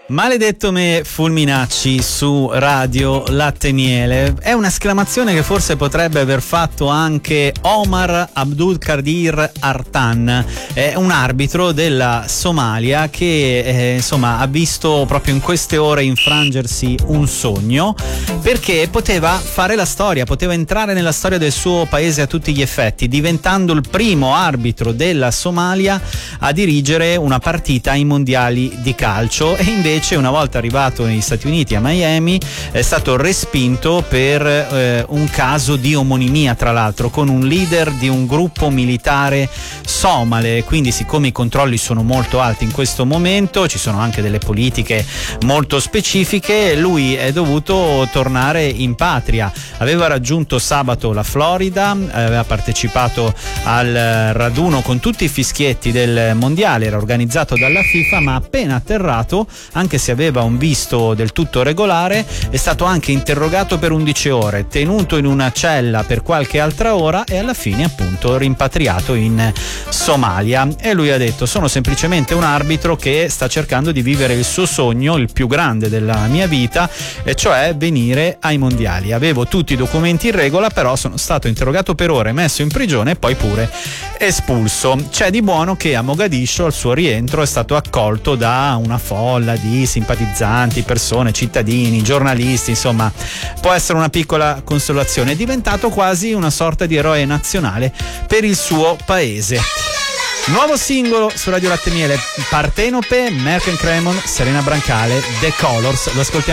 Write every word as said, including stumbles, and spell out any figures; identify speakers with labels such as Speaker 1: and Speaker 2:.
Speaker 1: Maledetto me Fulminacci su Radio Latte Miele. È un'esclamazione che forse potrebbe aver fatto anche Omar Abdulkadir Artan, è un arbitro della Somalia che eh, insomma ha visto proprio in queste ore infrangersi un sogno, perché poteva fare la storia, poteva entrare nella storia del suo paese a tutti gli effetti, diventando il primo arbitro della Somalia a dirigere una partita ai mondiali di calcio. E invece una volta arrivato negli Stati Uniti a Miami è stato respinto per eh, un caso di omonimia, tra l'altro con un leader di un gruppo militare somale. Quindi, siccome i controlli sono molto alti in questo momento, ci sono anche delle politiche molto specifiche, lui è dovuto tornare in patria. Aveva raggiunto sabato la Florida, aveva partecipato al raduno con tutti i fischietti del mondiale, era organizzato dalla FIFA, ma appena atterrato, anche se aveva un visto del tutto regolare, è stato anche interrogato per undici ore, tenuto in una cella per qualche altra ora e alla fine appunto rimpatriato in Somalia. E lui ha detto: sono semplicemente un arbitro che sta cercando di vivere il suo sogno, il più grande della mia vita, e cioè venire ai mondiali. Avevo tutti i documenti in regola, però sono stato interrogato per ore, messo in prigione e poi pure espulso. C'è di buono che a Mogadiscio al suo rientro è stato accolto da una folla di simpatizzanti, persone, cittadini, giornalisti, insomma può essere una piccola consolazione. È diventato quasi una sorta di eroe nazionale per il suo paese. Nuovo singolo su Radio Latte Miele, Partenope, Merck and Cremon, Serena Brancale, The Colors. Lo ascoltiamo